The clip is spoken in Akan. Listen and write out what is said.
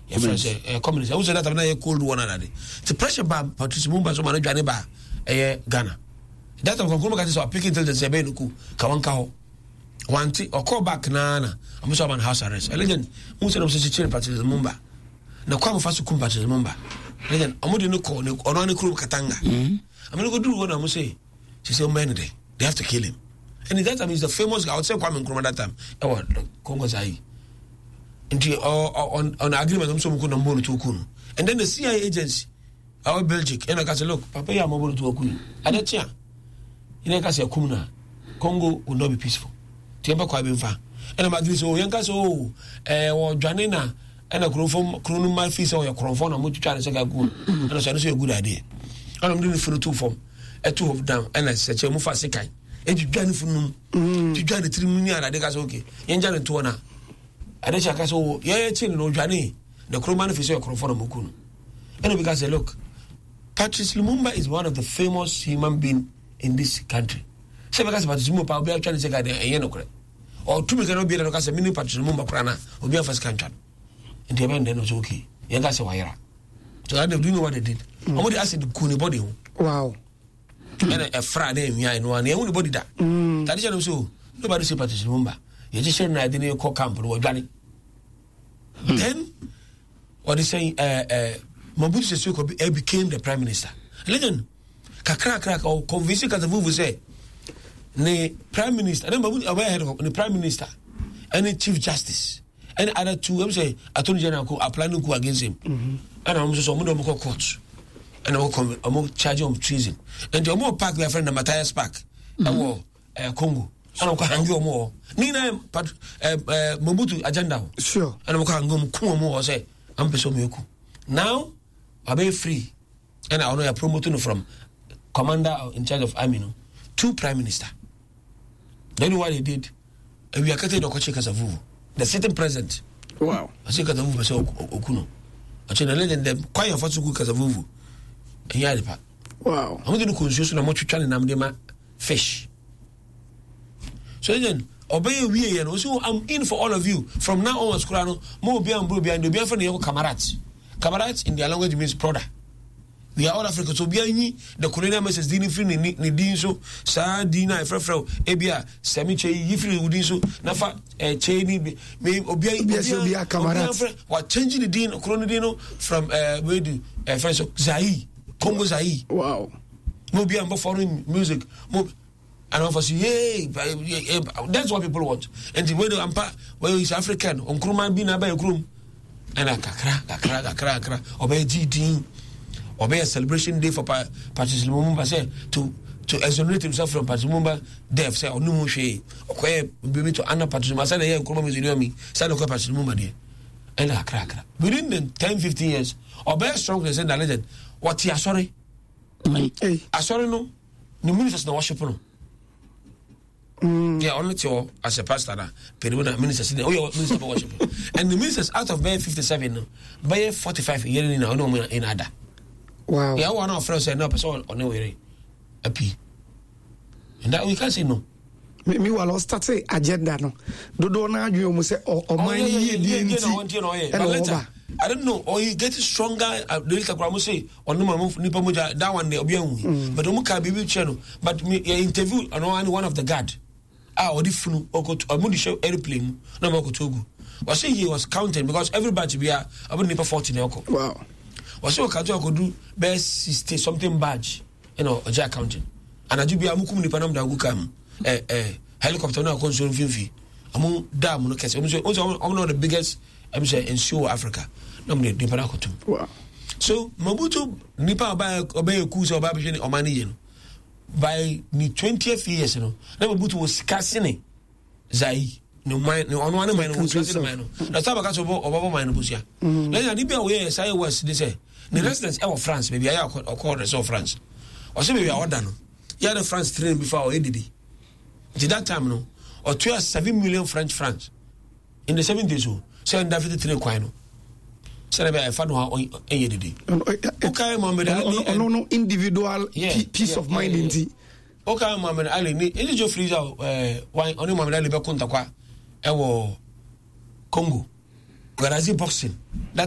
your friends communist I was that na cold war na dey the pressure ba Patrice Lumumba so man dwane ba Ghana that of Nkrumah ka say picking intelligence e be nuku ka wanka ho wanti or call back na I'm so man house arrest legend who said say change Patrice Lumumba na kwa mfa so kum Patrice Lumumba legend amudi no call no ono ne kuro katanga I'm go do what I'm say she say man they have to kill him and that time is the famous guy I would say Kwame Nkrumah that time Congo Zaire on agreement I'm so mko na mbonu to kunu and then the CIA agency our Belgium and I say look papa ya mbonu to kunu adatia ina ka say kumna Congo will not be peaceful tiamba kwa bemfa and I'm agree so yanka so wo dwane na and a chrono my fees or your chrono na mutu try say go and so say a good idea and I'm doing it for the two form a two of them and I say che mu fa sekai e dwane funum dwane 3 million na de ka say okay yenja ne to na adecha ka so ye chin no dwane the chrono man fees or chrono na mukunu and because say look Patrice Lumumba is one of the famous human being in this country say because Patrice Lumumba be trying to say ga de no correct or two me cannot be no ka say mini Patrice Lumumba krana obi first country and the then was okay yenga say wayra so that they do know what they did omodi acid ku ni body wow and a Friday me I know and the body that tradition so nobody say Patrice Lumumba you just say na dey no call camp no dwane then what they say Mobutu Sese Seko became the prime minister legend kakra or convince Kasavubu say the prime minister and Mobutu aware of the prime minister and the chief justice and other two I'm say attorney general ko apply no against him and I'm so mo go court and I'm charge of treason and the more park their friend the Matthias Park Congo and I'm hang you more ni na Mobutu agenda sure and I'm hang ku mo say I'm person me ku now I be free and I know you're promoting from commander in charge of army no to prime minister then what he did we are cutting the Okoche Kasavubu the sitting president wow I say Kasavubu say okuno I say na legend them kwai of Fasuku Kasavubu and ya depa wow I'm going to consume na mo twitwa na mdema fish so then obey we and so I'm in for all of you from now on skurano mo obi am bro bi and obi am for na Camarades in their language means brother. We are all African, so be any the colonial message didn't free ni din so sa dina efrefre ebia semi che yifri udin so nafa che ni me obia Camarades what changing the din colonial din from where do friends Zaire Congo Zaire wow mo be am foreign music mo and of us that's what people want and when the ampa where is African on Nkrumah bi na ba ekrum and kakra obey GD obey a celebration day for Patrice Lumumba say to exonerate himself from Patrice Lumumba death say onu mo hwe okoye be to honor Patrice Lumumba say na Nkrumah museum mi say na okoye Patrice Lumumba dey and kakra within the 10-15 years obey strong say na legend what he sorry no the ministers na worship no yeah, only to as a pastor, Peruna ministers. Oh, your minister for worship, and the ministers out of Bay 57, Bay 45 years in other. Wow. Yeah, one of our friends said no, person on no way, a p. And that we can't say no. Me while start say agenda no. Do na you must say or my I don't know, or he gets stronger. The little grammar say, or no move nipa moja that one day obianwi. But omuka bibi channel. But me interview on one of the guard. Odifunu or go to a moody show airplane. No more Togo. Was say he was counting because everybody be about nipa 40 oko. Wow. Was so kajo could do best stay something badge. You know, a jack counting. And I do be amukum nipa nam da gukam. Helicopter na console fifi. Among dam no kese. I'm one of the biggest I'm saying in South Africa. Namde nipa na kotum. Wow. So Mobutu nipa obey kusa obabisheni omani yenu. By the 20th years, you know, Mobutu was casting Zaire. No mind, no one man was casting man. That's how I got over mine. Busia. Then Libya, where I was, they say, the residents of France, maybe I call the France. Or say, maybe I order no. You had France trained before ADD. At that time, no, or 7 million French francs in the 70s, 753 coin. Celebrate fan how ADD. Okay, Mohammed Ali. No individual peace of mind in the. Okay, Mohammed Ali. Is it your freezer? Why only Mohammed Ali be kunta kwa? Ewo Congo. Whereas boxing.